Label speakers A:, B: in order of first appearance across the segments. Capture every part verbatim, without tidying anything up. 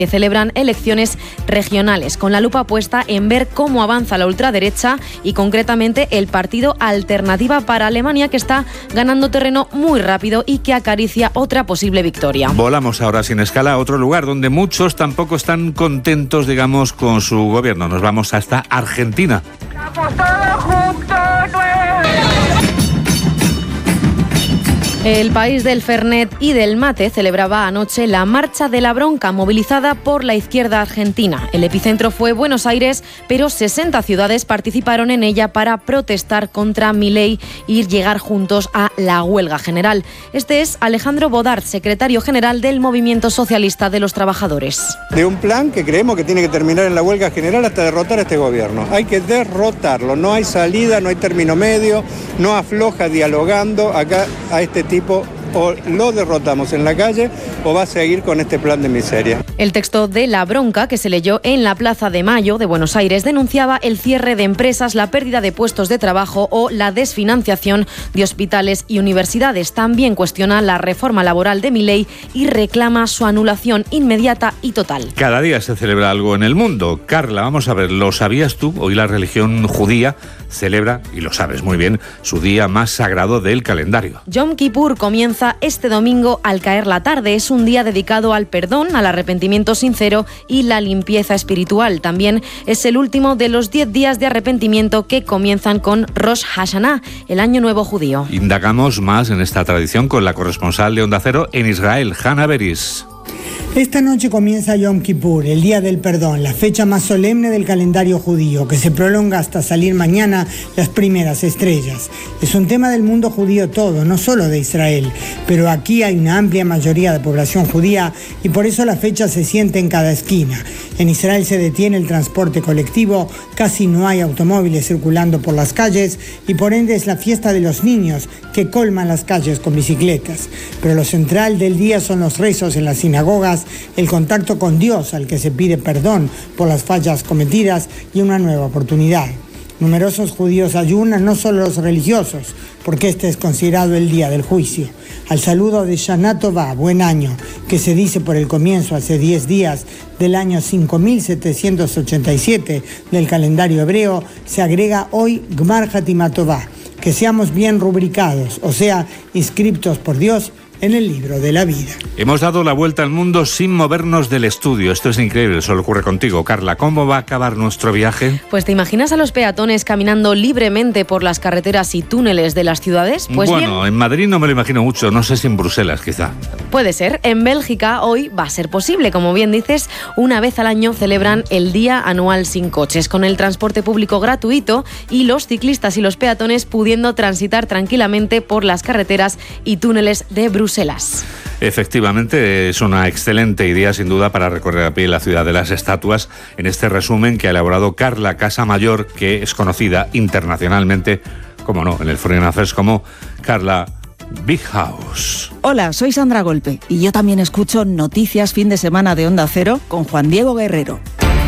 A: que celebran elecciones regionales, con la lupa puesta en ver cómo avanza la ultraderecha y concretamente el partido Alternativa para Alemania, que está ganando terreno muy rápido y que acaricia otra posible victoria.
B: Volamos ahora sin escala a otro lugar donde muchos tampoco están contentos, digamos, con su gobierno. Nos vamos hasta Argentina.
A: El país del Fernet y del mate celebraba anoche la Marcha de la Bronca, movilizada por la izquierda argentina. El epicentro fue Buenos Aires, pero sesenta ciudades participaron en ella para protestar contra Milei y llegar juntos a la huelga general. Este es Alejandro Bodart, secretario general del Movimiento Socialista de los Trabajadores.
C: De un plan que creemos que tiene que terminar en la huelga general hasta derrotar a este gobierno. Hay que derrotarlo, no hay salida, no hay término medio, no afloja dialogando acá a este tipo. O lo derrotamos en la calle o va a seguir con este plan de miseria.
A: El texto de la bronca, que se leyó en la Plaza de Mayo de Buenos Aires, denunciaba el cierre de empresas, la pérdida de puestos de trabajo o la desfinanciación de hospitales y universidades. También cuestiona la reforma laboral de Milei y reclama su anulación inmediata y total.
B: Cada día se celebra algo en el mundo. Carla, vamos a ver, ¿lo sabías tú? Hoy la religión judía celebra, y lo sabes muy bien, su día más sagrado del calendario.
A: Yom Kippur comienza este domingo al caer la tarde. Es un día dedicado al perdón, al arrepentimiento sincero y la limpieza espiritual. También es el último de los diez días de arrepentimiento que comienzan con Rosh Hashanah, el Año Nuevo Judío.
B: Indagamos más en esta tradición con la corresponsal de Onda Cero en Israel, Hanna Beris.
D: Esta noche comienza Yom Kippur, el Día del Perdón, la fecha más solemne del calendario judío, que se prolonga hasta salir mañana las primeras estrellas. Es un tema del mundo judío todo, no solo de Israel, pero aquí hay una amplia mayoría de población judía y por eso la fecha se siente en cada esquina. En Israel se detiene el transporte colectivo, casi no hay automóviles circulando por las calles y por ende es la fiesta de los niños que colman las calles con bicicletas. Pero lo central del día son los rezos en las sinagogas, el contacto con Dios al que se pide perdón por las fallas cometidas y una nueva oportunidad. Numerosos judíos ayunan, no solo los religiosos, porque este es considerado el día del juicio. Al saludo de Shana Tová, buen año, que se dice por el comienzo hace diez días del año cinco mil setecientos ochenta y siete del calendario hebreo, se agrega hoy Gmar Hatimah Tová, que seamos bien rubricados, o sea, inscriptos por Dios en el libro de la vida.
B: Hemos dado la vuelta al mundo sin movernos del estudio. Esto es increíble, solo ocurre contigo. Carla, ¿cómo va a acabar nuestro viaje?
A: Pues ¿te imaginas a los peatones caminando libremente por las carreteras y túneles de las ciudades? Pues
B: bueno,
A: bien,
B: en Madrid no me lo imagino mucho, no sé si en Bruselas quizá.
A: Puede ser. En Bélgica hoy va a ser posible. Como bien dices, una vez al año celebran el Día Anual Sin Coches, con el transporte público gratuito y los ciclistas y los peatones pudiendo transitar tranquilamente por las carreteras y túneles de Bruselas.
B: Efectivamente, es una excelente idea sin duda para recorrer a pie la ciudad de las estatuas en este resumen que ha elaborado Carla Casamayor, que es conocida internacionalmente, como no, en el Foreign Affairs como Carla Big House.
E: Hola, soy Sandra Golpe y yo también escucho Noticias Fin de Semana de Onda Cero con Juan Diego Guerrero.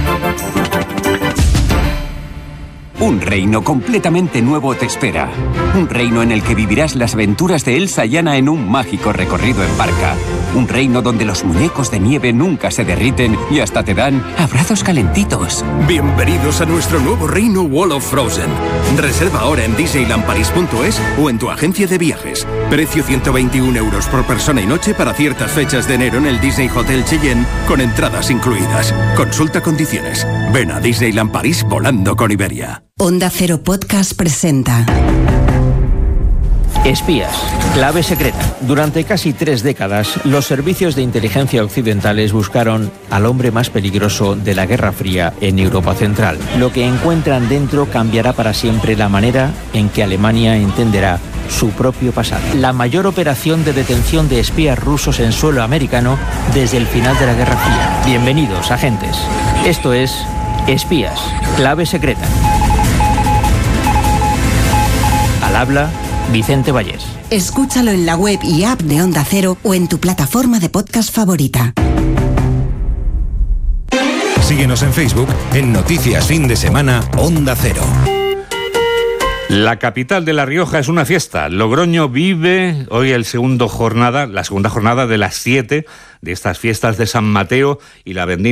F: Un reino completamente nuevo te espera. Un reino en el que vivirás las aventuras de Elsa y Anna en un mágico recorrido en barca. Un reino donde los muñecos de nieve nunca se derriten y hasta te dan abrazos calentitos.
G: Bienvenidos a nuestro nuevo reino Wall of Frozen. Reserva ahora en disneyland paris punto es o en tu agencia de viajes. Precio ciento veintiún euros por persona y noche para ciertas fechas de enero en el Disney Hotel Cheyenne con entradas incluidas. Consulta condiciones. Ven a Disneyland París volando con Iberia.
H: Onda Cero Podcast presenta
I: Espías, clave secreta. Durante casi tres décadas, los servicios de inteligencia occidentales buscaron al hombre más peligroso de la Guerra Fría en Europa Central. Lo que encuentran dentro cambiará para siempre la manera en que Alemania entenderá su propio pasado. La mayor operación de detención de espías rusos en suelo americano desde el final de la Guerra Fría. Bienvenidos, agentes. Esto es Espías, clave secreta. Al habla Vicente Vallés.
H: Escúchalo en la web y app de Onda Cero o en tu plataforma de podcast favorita.
J: Síguenos en Facebook en Noticias Fin de Semana Onda Cero.
B: La capital de La Rioja es una fiesta. Logroño vive hoy el segundo jornada, la segunda jornada de las siete de estas fiestas de San Mateo y la vendimia